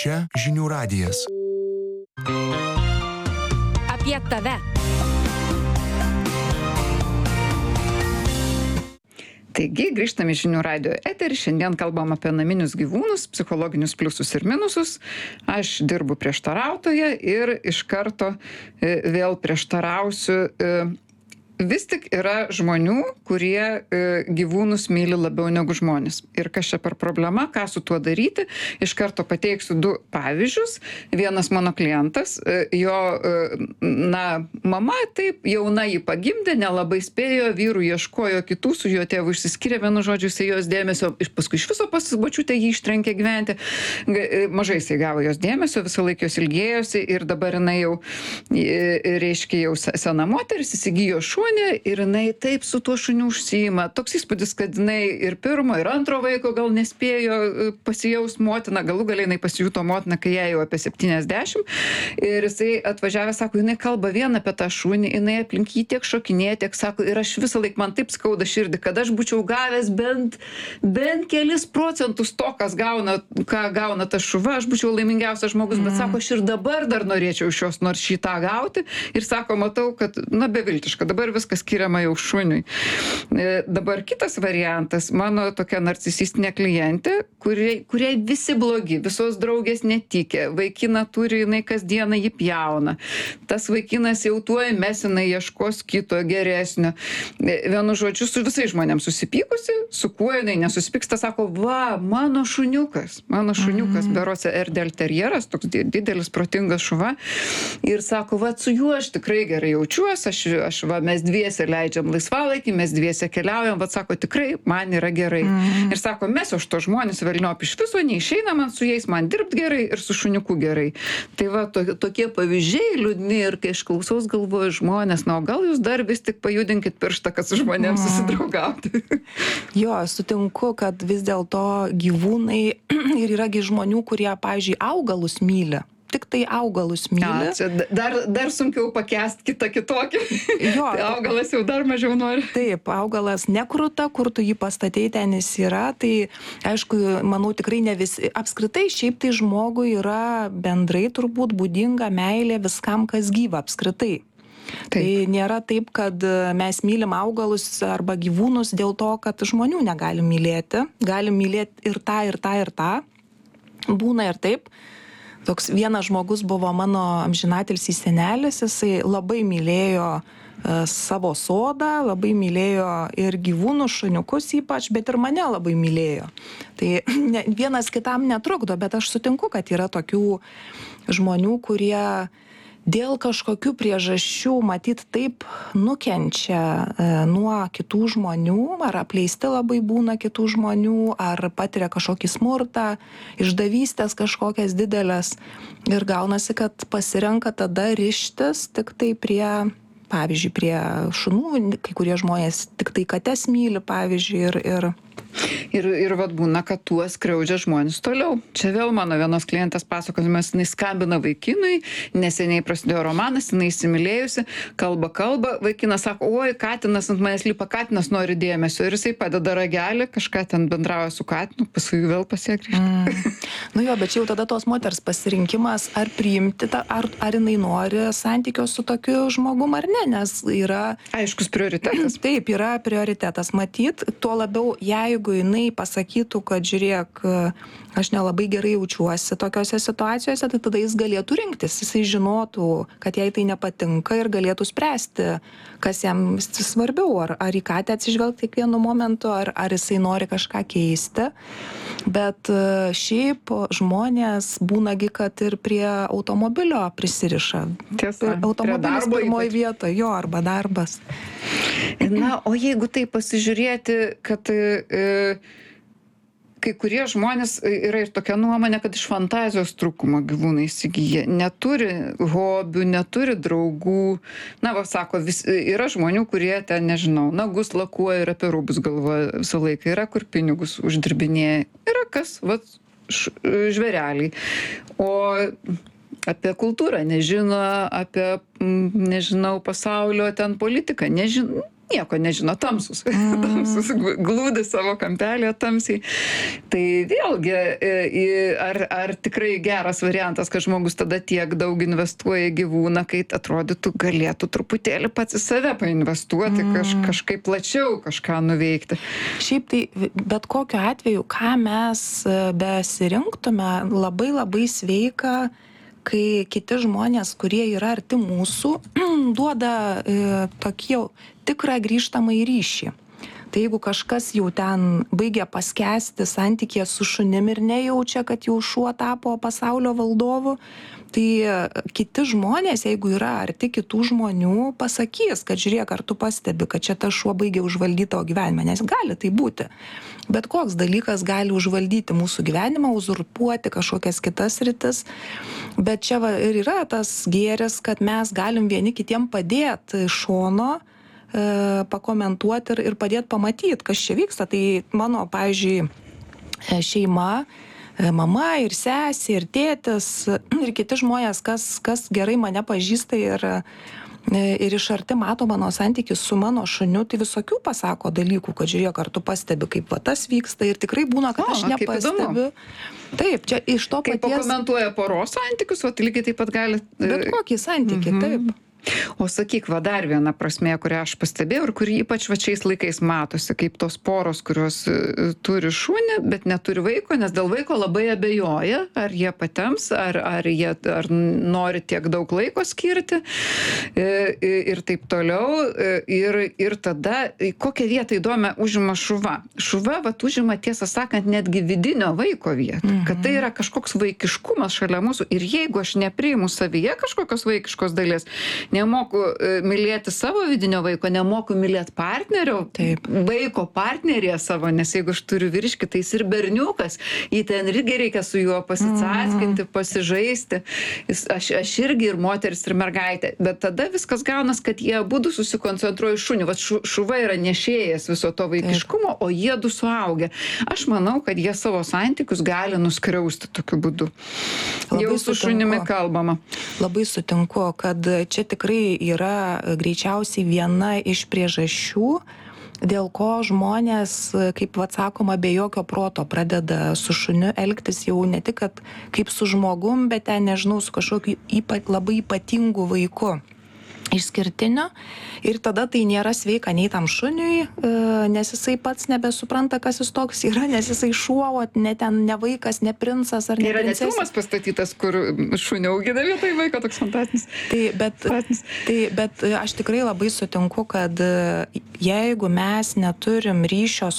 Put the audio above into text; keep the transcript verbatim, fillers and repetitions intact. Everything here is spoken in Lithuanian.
Čia žinių radijas. Apie tave. Taigi, grįžtame į žinių radijo eterį. Šiandien kalbam apie naminius gyvūnus, psichologinius pliusus ir minusus. Aš dirbu prieštarautoje ir iš karto e, vėl prieštarausiu. E, Vis tik yra žmonių, kurie e, gyvūnus myli labiau negu žmonės. Ir kas čia per problema, ką su tuo daryti? Iš karto pateiksiu du pavyzdžius. Vienas mano klientas, e, jo, e, na, mama taip jauna jį pagimdė, nelabai spėjo, vyrų ieškojo kitų, su jo tėvu išsiskyrė, vienu žodžiu, jisai jos dėmesio, paskui iš viso pasibačiutė jį ištrenkė gyventi. G- mažai jisai gavo jos dėmesio, visą laiką jos ilgėjosi ir dabar jinai jau, e, reiškia, jau se- sena moteris, įsigijo šunį. Ir jinai taip su tuo šuniu užsiima. Toks įspūdis, kad jinai ir pirmo, ir antro vaiko gal nespėjo pasijaus motina, galų galiai jinai pasijuto motina, kai jai jau apie septyniasdešimt. Ir jisai atvažiavęs, sako, jinai kalba vien apie tą šunį, jinai aplink jį tiek šokinėja, tiek sako, ir aš visą laiką man taip skauda širdį, kad aš būčiau gavęs bent, bent kelis procentus to, kas gauna, ką gauna ta šuva, aš būčiau laimingiausias žmogus, mm. bet sako, aš ir dabar dar norėčiau iš jos nors šitą gauti. Ir sako, matau, kad, na, beviltiška, dabar viskas skiriama jau šuniui. E, dabar kitas variantas, mano tokia narcisistinė klientė, kuriai, kuriai visi blogi, visos draugės netikė, vaikiną turi, jinai kasdieną jį pjauna. Tas vaikinas jau tuoj mesinai ieškos kito geresnio. E, vienu žodžiu, su visais žmonėms susipykusi, su kuo jinai nesusipyksta, sako, va, mano šuniukas, mano šuniukas, mm. berods Erdel terjeras, toks didelis, protingas šuva. Ir sako, va, su juo aš tikrai gerai jaučiuosi, aš, aš va, mes dviese leidžiam laisvalaikį, mes dviese keliaujam, va, sako, tikrai man yra gerai. Mm. Ir sako, mes už to žmonės velniop iš viso, neišeina man su jais, man dirbt gerai ir su šuniuku gerai. Tai va, to, tokie pavyzdžiai liūdni ir kai aš klausaus galvoju žmonės, na, o gal jūs dar vis tik pajudinkit pirštą, kad su žmonėms mm. susidraugauti. Jo, sutinku, kad vis dėlto gyvūnai ir yragi žmonių, kurie, pavyzdžiui, augalus myli. Tik tai augalus myli. A, čia dar, dar sunkiau pakęst kitą kitokį. Jo, tai augalas jau dar mažiau nori. Taip, augalas nekruta, kur tu jį pastatei, ten jis yra. Tai, aišku, manau, tikrai ne visi. Apskritai, šiaip tai žmogui yra bendrai turbūt būdinga meilė viskam, kas gyva apskritai. Taip. Tai nėra taip, kad mes mylim augalus arba gyvūnus dėl to, kad žmonių negalim mylėti. Galim mylėti ir tą, ir tą, ir tą. Būna ir taip. Toks vienas žmogus buvo mano amžinatilsį senelis, jisai labai mylėjo e, savo sodą, labai mylėjo ir gyvūnų, šuniukus ypač, bet ir mane labai mylėjo. Tai ne, vienas kitam netrukdo, bet aš sutinku, kad yra tokių žmonių, kurie dėl kažkokių priežasčių, matyt, taip nukenčia e, nuo kitų žmonių, ar apleisti labai būna kitų žmonių, ar patiria kažkokį smurtą, išdavystės kažkokias didelės. Ir gaunasi, kad pasirenka tada rištis tik tai prie, pavyzdžiui, prie šunų, kai kurie žmonės tik tai kates myli, pavyzdžiui, ir... ir Ir, ir vat būna, kad tuo skriaudžia žmonės toliau. Čia vėl mano vienos klientės pasakojimas, jinai skambina vaikinui, neseniai prasidėjo romanas, jinai įsimylėjusi, kalba kalba, vaikinas sako, oi, katinas ant manęs lipa, katinas nori dėmesio. Ir jisai padeda ragelį, kažką ten bendrauja su katinu, paskui vėl pasiegrįžta. Mm. Nu jo, bet čia jau tada tos moters pasirinkimas, ar priimti, tą, ar, ar jinai nori santykio su tokiu žmogum ar ne, nes yra... Aiškus prioritetas. Taip, yra prioritetas matyt, tuo labiau, jeigu jeigu jinai pasakytų, kad žiūrėk, aš nelabai gerai jaučiuosi tokiose situacijose, tai tada jis galėtų rinktis, jisai žinotų, kad jai tai nepatinka ir galėtų spręsti, kas jam svarbiau, ar, ar į katę atsižvelgti kiekvienu momentu, ar, ar jisai nori kažką keisti. Bet šiaip žmonės būnagi, kad ir prie automobilio prisiriša. Tiesa, automobilis pirmoji vieta, jo, arba darbas. Na, o jeigu tai pasižiūrėti, kad e, kai kurie žmonės yra ir tokia nuomonė, kad iš fantazijos trūkumo gyvūnai įsigyja. Neturi hobių, neturi draugų. Na, va, sako, vis, yra žmonių, kurie ten, nežinau, nagus lakuoja ir apie rūbus galvoja visą laiką. Yra, kur pinigus uždirbinėja. Yra kas, va, š, žvėreliai. O apie kultūrą nežino, apie, nežinau, pasaulio ten politiką nežino. nieko nežino, tamsus. Mm. tamsus, glūdi savo kampelėje tamsiai. Tai vėlgi, ar, ar tikrai geras variantas, kad žmogus tada tiek daug investuoja į gyvūną, kai atrodytų galėtų truputėlį pats į save painvestuoti, mm. kaž, kažkaip plačiau kažką nuveikti. Šiaip tai bet kokiu atveju, ką mes besirinktume, labai labai sveika, kai kiti žmonės, kurie yra arti mūsų, duoda e, tokį jau tikrą grįžtamą į ryšį. Tai jeigu kažkas jau ten baigia paskęsti santykėje su šunim ir nejaučia, kad jau šuo tapo pasaulio valdovu, tai kiti žmonės, jeigu yra arti kitų žmonių, pasakys, kad žiūrėk, ar tu pastebi, kad čia tas šuo baigia užvaldyti tavo gyvenimą, nes gali tai būti. Bet koks dalykas gali užvaldyti mūsų gyvenimą, uzurpuoti kažkokias kitas rytis. Bet čia va, ir yra tas gėris, kad mes galim vieni kitiem padėti iš šono, pakomentuoti ir, ir padėti pamatyti, kas čia vyksta. Tai mano, pavyzdžiui, šeima, mama ir sesė ir tėtis ir kiti žmonės, kas, kas gerai mane pažįsta ir, ir iš arti mato mano santykius su mano šuniu, tai visokių pasako dalykų, kad žiūrėk, ar tu pastebi, kaip va tas vyksta ir tikrai būna, kad o, aš nepastebiu. Taip, čia iš to kaip paties... Kaip pakomentuoja poros santykius, o tai lygiai taip pat gali... Bet kokį santykį, mhm. taip. O sakyk, va dar viena prasmė, kurią aš pastebėjau ir kuri ypač va šiais laikais matosi, kaip tos poros, kurios turi šunį, bet neturi vaiko, nes dėl vaiko labai abejoja, ar jie patems, ar, ar jie ar nori tiek daug laiko skirti ir taip toliau. Ir, ir tada, kokią vietą įdomią užima šuva. Šuva, va, užima, tiesą sakant, netgi vidinio vaiko vietą, mhm. kad tai yra kažkoks vaikiškumas šalia mūsų. Ir jeigu aš nepriimu savyje kažkokios vaikiškos dalies, nemoku mylėti savo vidinio vaiko, nemoku mylėti partnerio, Taip. vaiko partnerėje savo, nes jeigu aš turiu vyriškį, tai jis ir berniukas, jį ten irgi reikia su juo pasicackinti, mm. pasižaisti, jis, aš, aš irgi ir moteris, ir mergaitė, bet tada viskas gaunas, kad jie abudu susikoncentruoja šunį, va šu, šuva yra nešėjas viso to vaikiškumo, Taip. o jie du suaugę. Aš manau, kad jie savo santykius gali nuskriausti tokiu būdu. Labai Jau su sutinku. šunimi kalbama. Labai sutinku, kad čia tik tikrai yra greičiausiai viena iš priežasčių, dėl ko žmonės, kaip atsakoma, be jokio proto pradeda su šuniu elgtis jau ne tik kad kaip su žmogum, bet ten, nežinau, su kažkokiu ypat, labai ypatingu vaiku. Išskirtinio ir tada tai nėra sveika nei tam šuniui, nes jisai pats nebesupranta, kas jis toks yra, nes jisai šuo, ne ten ne vaikas, ne princas ar ne yra princesė. Yra net filmas pastatytas, kur šunį augina vietoj vaiko, toks fantastinis. Tai bet, tai, bet aš tikrai labai sutinku, kad jeigu mes neturim ryšio